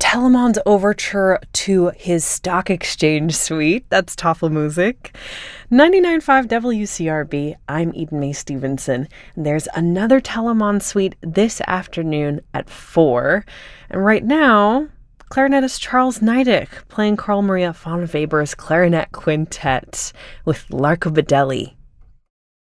Telemann's overture to his Stock Exchange suite. That's Toffel Music. 99.5 WCRB, I'm Eden Mae Stevenson. And there's another Telemann suite this afternoon at 4. And right now, clarinetist Charles Niedich playing Carl Maria von Weber's Clarinet Quintet with Larko Bedelli.